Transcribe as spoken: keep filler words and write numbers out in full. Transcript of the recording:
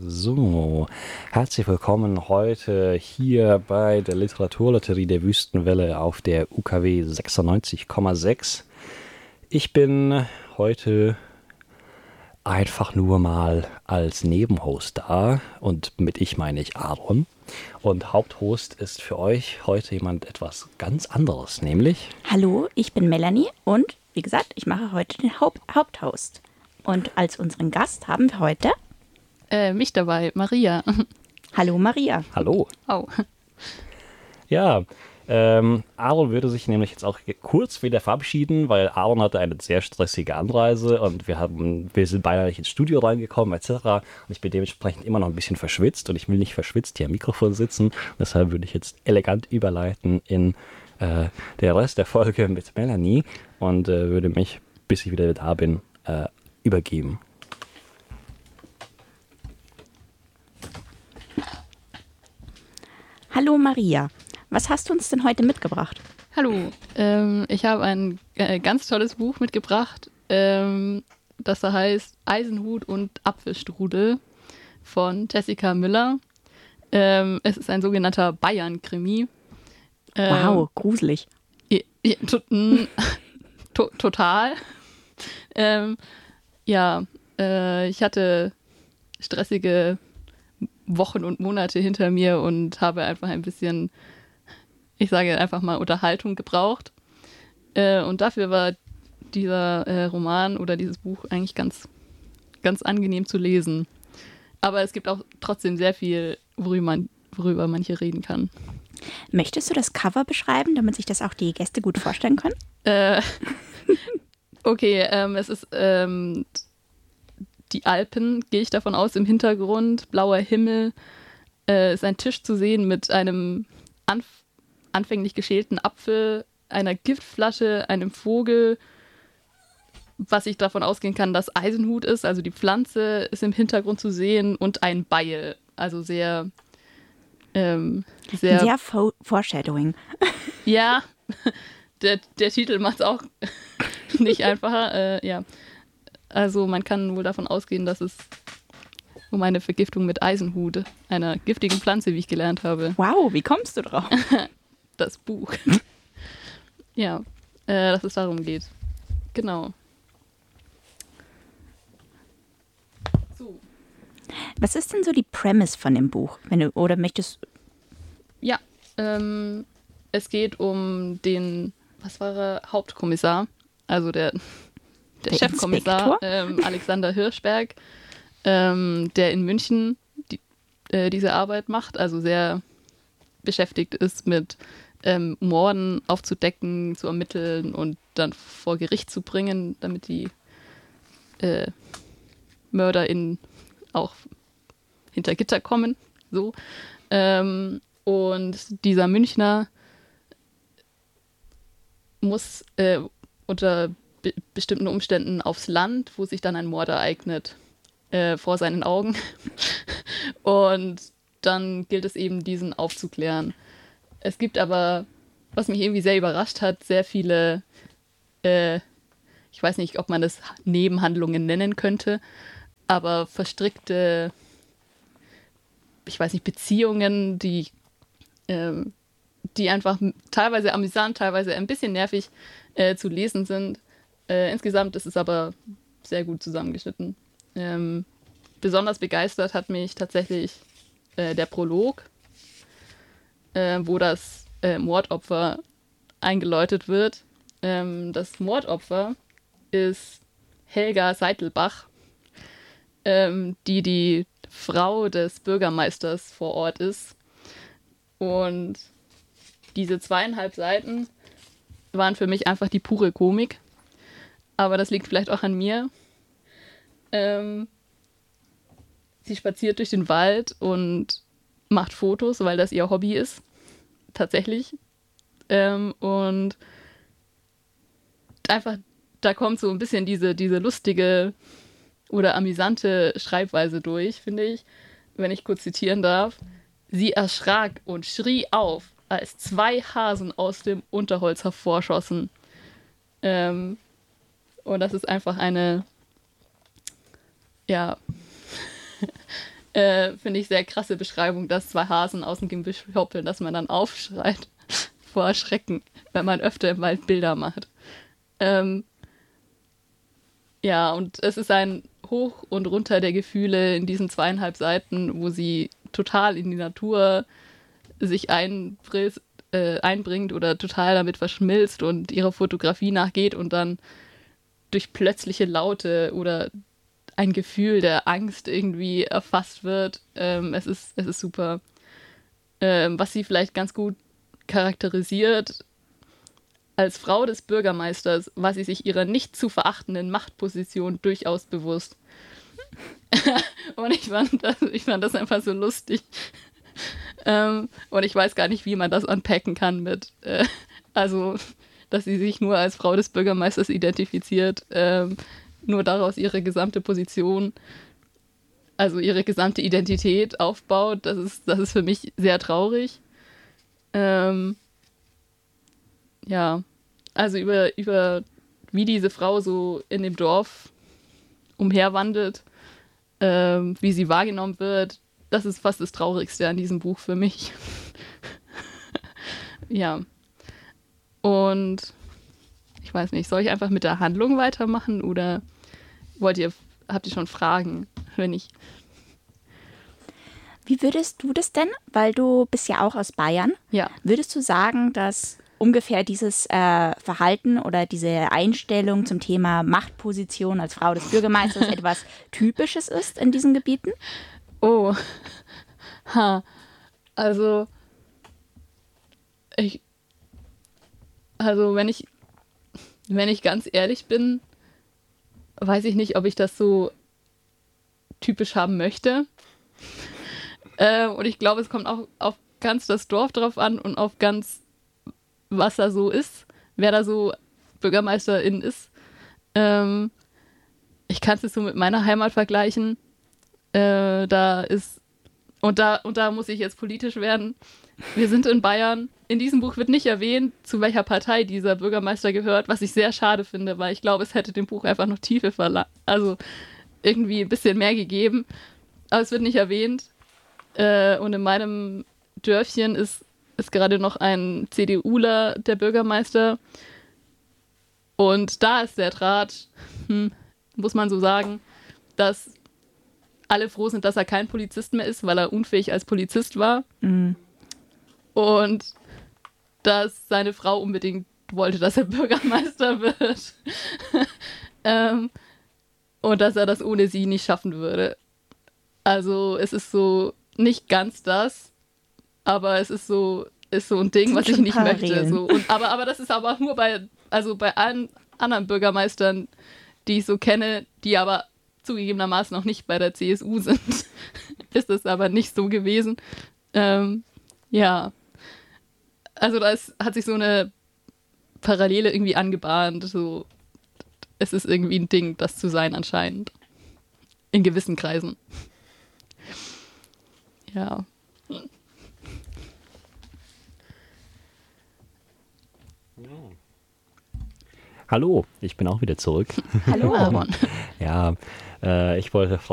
So, herzlich willkommen heute hier bei der Literaturlotterie der Wüstenwelle auf der U K W sechsundneunzig Komma sechs. Ich bin heute einfach nur mal als Nebenhost da und mit ich meine ich Aaron. Und Haupthost ist für euch heute jemand etwas ganz anderes, nämlich... Hallo, ich bin Melanie und wie gesagt, ich mache heute den Haupt Haupthost. Und als unseren Gast haben wir heute... Äh, mich dabei, Maria. Hallo Maria. Hallo. Oh. Ja, ähm, Aaron würde sich nämlich jetzt auch kurz wieder verabschieden, weil Aaron hatte eine sehr stressige Anreise und wir haben, wir sind beinahe nicht ins Studio reingekommen et cetera. Und ich bin dementsprechend immer noch ein bisschen verschwitzt und ich will nicht verschwitzt hier am Mikrofon sitzen. Und deshalb würde ich jetzt elegant überleiten in äh, der Rest der Folge mit Melanie und äh, würde mich, bis ich wieder da bin, äh, übergeben. Hallo Maria, was hast du uns denn heute mitgebracht? Hallo, ähm, ich habe ein äh, ganz tolles Buch mitgebracht, ähm, das da heißt Eisenhut und Apfelstrudel von Jessica Müller. Ähm, es ist ein sogenannter Bayern-Krimi. Ähm, Wow, gruselig. Ja, ja, to mm, to total. Ähm, ja, äh, ich hatte stressige Wochen und Monate hinter mir und habe einfach ein bisschen, ich sage einfach mal, Unterhaltung gebraucht. Äh, und dafür war dieser äh, Roman oder dieses Buch eigentlich ganz, ganz angenehm zu lesen. Aber es gibt auch trotzdem sehr viel, worüber, man, worüber manche reden kann. Möchtest du das Cover beschreiben, damit sich das auch die Gäste gut vorstellen können? Äh, okay, ähm, es ist ähm, die Alpen, gehe ich davon aus, im Hintergrund, blauer Himmel, äh, ist ein Tisch zu sehen mit einem anf anfänglich geschälten Apfel, einer Giftflasche, einem Vogel, was ich davon ausgehen kann, dass Eisenhut ist, also die Pflanze ist im Hintergrund zu sehen und ein Beil, also sehr, ähm, sehr... Sehr Fo Foreshadowing. Ja, der, der Titel macht es auch nicht einfacher, äh, ja. Also man kann wohl davon ausgehen, dass es um eine Vergiftung mit Eisenhut, einer giftigen Pflanze, wie ich gelernt habe. Wow, wie kommst du drauf? Das Buch. Ja, äh, dass es darum geht. Genau. So. Was ist denn so die Premise von dem Buch? Wenn du, oder möchtest Ja, ähm, es geht um den, was war er, Hauptkommissar, also der, der, Der Chefkommissar, Inspektor? ähm, Alexander Hirschberg, ähm, der in München die, äh, diese Arbeit macht, also sehr beschäftigt ist mit ähm, Morden aufzudecken, zu ermitteln und dann vor Gericht zu bringen, damit die äh, MörderInnen auch hinter Gitter kommen. So. Ähm, und dieser Münchner muss äh, unter be bestimmten Umständen aufs Land, wo sich dann ein Mord ereignet, äh, vor seinen Augen. Und dann gilt es eben, diesen aufzuklären. Es gibt aber, was mich irgendwie sehr überrascht hat, sehr viele, äh, ich weiß nicht, ob man das Nebenhandlungen nennen könnte, aber verstrickte, ich weiß nicht, Beziehungen, die, ähm, die einfach teilweise amüsant, teilweise ein bisschen nervig äh, zu lesen sind. Äh, insgesamt ist es aber sehr gut zusammengeschnitten. Ähm, besonders begeistert hat mich tatsächlich äh, der Prolog, äh, wo das äh, Mordopfer eingeläutet wird. Ähm, das Mordopfer ist Helga Seitelbach, ähm, die die Frau des Bürgermeisters vor Ort ist. Und diese zweieinhalb Seiten waren für mich einfach die pure Komik. Aber das liegt vielleicht auch an mir. Ähm, sie spaziert durch den Wald und macht Fotos, weil das ihr Hobby ist. Tatsächlich. Ähm, und einfach, da kommt so ein bisschen diese, diese lustige oder amüsante Schreibweise durch, finde ich, wenn ich kurz zitieren darf. Sie erschrak und schrie auf, als zwei Hasen aus dem Unterholz hervorschossen. Ähm, und das ist einfach eine, ja, Äh, Finde ich sehr krasse Beschreibung, dass zwei Hasen aus dem Gebüsch hoppeln, dass man dann aufschreit vor Erschrecken, wenn man öfter im Wald Bilder macht. Ähm, ja, und es ist ein Hoch und Runter der Gefühle in diesen zweieinhalb Seiten, wo sie total in die Natur sich einbringt, äh, einbringt oder total damit verschmilzt und ihrer Fotografie nachgeht und dann durch plötzliche Laute oder ein Gefühl der Angst irgendwie erfasst wird. Ähm, es ist, es ist super. Ähm, was sie vielleicht ganz gut charakterisiert, als Frau des Bürgermeisters war sie sich ihrer nicht zu verachtenden Machtposition durchaus bewusst. Und ich fand, das, ich fand das einfach so lustig. Ähm, und ich weiß gar nicht, wie man das unpacken kann mit, äh, also, dass sie sich nur als Frau des Bürgermeisters identifiziert, ähm, nur daraus ihre gesamte Position, also ihre gesamte Identität aufbaut. Das ist, das ist für mich sehr traurig. Ähm, ja, also über, über wie diese Frau so in dem Dorf umherwandelt, ähm, wie sie wahrgenommen wird, das ist fast das Traurigste an diesem Buch für mich. Ja. Und ich weiß nicht, soll ich einfach mit der Handlung weitermachen oder wollt ihr, habt ihr schon Fragen, wenn ich... Wie würdest du das denn, weil du bist ja auch aus Bayern, Ja. würdest du sagen, dass ungefähr dieses äh, Verhalten oder diese Einstellung zum Thema Machtposition als Frau des Bürgermeisters etwas Typisches ist in diesen Gebieten? Oh, ha, also ich, also wenn ich, wenn ich ganz ehrlich bin, weiß ich nicht, ob ich das so typisch haben möchte. Äh, und ich glaube, es kommt auch auf ganz das Dorf drauf an und auf ganz, was da so ist, wer da so Bürgermeisterin ist. Ähm, ich kann es jetzt so mit meiner Heimat vergleichen. Äh, da ist, und da, und da muss ich jetzt politisch werden. Wir sind in Bayern. In diesem Buch wird nicht erwähnt, zu welcher Partei dieser Bürgermeister gehört, was ich sehr schade finde, weil ich glaube, es hätte dem Buch einfach noch Tiefe verlangt. Also irgendwie ein bisschen mehr gegeben. Aber es wird nicht erwähnt. Äh, und in meinem Dörfchen ist, ist gerade noch ein CDUler der Bürgermeister. Und da ist der Draht, hm, muss man so sagen, dass alle froh sind, dass er kein Polizist mehr ist, weil er unfähig als Polizist war. Mhm. Und dass seine Frau unbedingt wollte, dass er Bürgermeister wird. ähm, und dass er das ohne sie nicht schaffen würde. Also es ist so nicht ganz das, aber es ist so, ist so ein Ding, Sind was ich schon nicht Parallelen. möchte. So. Und, aber, aber das ist aber auch nur bei, also bei allen anderen Bürgermeistern, die ich so kenne, die aber zugegebenermaßen auch nicht bei der C S U sind, ist es aber nicht so gewesen. Ähm, ja, also da ist, hat sich so eine Parallele irgendwie angebahnt. So, es ist irgendwie ein Ding, das zu sein anscheinend. In gewissen Kreisen. Ja. Hallo, ich bin auch wieder zurück. Hallo. Aaron. Ja, äh, ich wollte